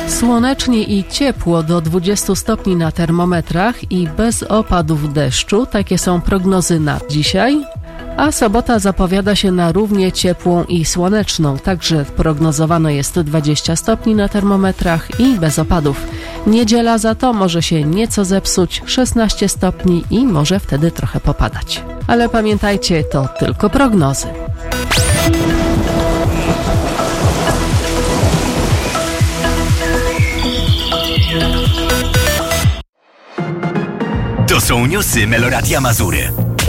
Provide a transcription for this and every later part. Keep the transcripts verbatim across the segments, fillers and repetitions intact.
Słonecznie i ciepło do dwudziestu stopni na termometrach i bez opadów deszczu. Takie są prognozy na dzisiaj. A sobota zapowiada się na równie ciepłą i słoneczną. Także prognozowane jest dwadzieścia stopni na termometrach i bez opadów. Niedziela za to może się nieco zepsuć, szesnaście stopni i może wtedy trochę popadać. Ale pamiętajcie, to tylko prognozy. To są newsy Meloradia Mazury.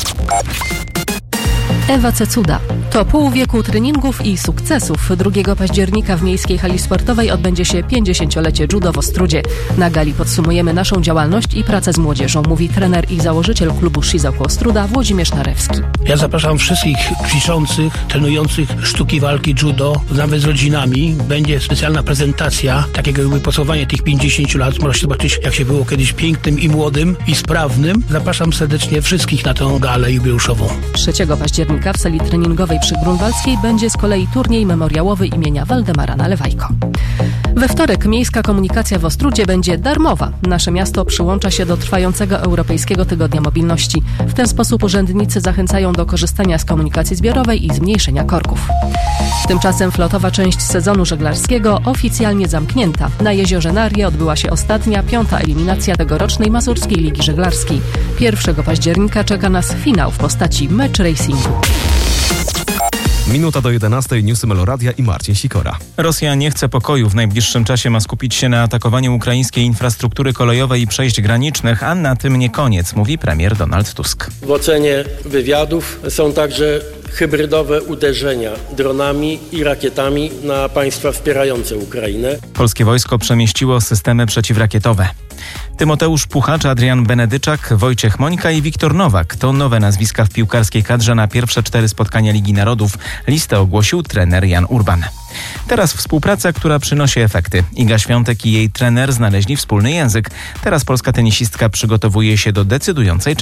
Ewa Cecuda. To pół wieku treningów i sukcesów. drugiego października w Miejskiej Hali Sportowej odbędzie się pięćdziesięciolecie judo w Ostródzie. Na gali podsumujemy naszą działalność i pracę z młodzieżą, mówi trener i założyciel klubu Shizuoka Ostróda Włodzimierz Narewski. Ja zapraszam wszystkich ćwiczących, trenujących sztuki walki judo, nawet z rodzinami. Będzie specjalna prezentacja, takiego jakby podsumowanie tych pięćdziesięciu lat. Można zobaczyć, jak się było kiedyś pięknym i młodym i sprawnym. Zapraszam serdecznie wszystkich na tę galę jubileuszową. trzeciego października w sali treningowej przy Grunwaldzkiej będzie z kolei turniej memoriałowy imienia Waldemara Nalewajko. We wtorek miejska komunikacja w Ostródzie będzie darmowa. Nasze miasto przyłącza się do trwającego Europejskiego Tygodnia Mobilności. W ten sposób urzędnicy zachęcają do korzystania z komunikacji zbiorowej i zmniejszenia korków. Tymczasem flotowa część sezonu żeglarskiego oficjalnie zamknięta. Na jeziorze Narie odbyła się ostatnia, piąta eliminacja tegorocznej Mazurskiej Ligi Żeglarskiej. pierwszego października czeka nas finał w postaci match racingu. Minuta do jedenastej, newsy Meloradia i Marcin Sikora. Rosja nie chce pokoju. W najbliższym czasie ma skupić się na atakowaniu ukraińskiej infrastruktury kolejowej i przejść granicznych, a na tym nie koniec, mówi premier Donald Tusk. W ocenie wywiadów są także hybrydowe uderzenia dronami i rakietami na państwa wspierające Ukrainę. Polskie wojsko przemieściło systemy przeciwrakietowe. Tymoteusz Puchacz, Adrian Benedyczak, Wojciech Mońka i Wiktor Nowak to nowe nazwiska w piłkarskiej kadrze na pierwsze cztery spotkania Ligi Narodów. Listę ogłosił trener Jan Urban. Teraz współpraca, która przynosi efekty. Iga Świątek i jej trener znaleźli wspólny język. Teraz polska tenisistka przygotowuje się do decydującej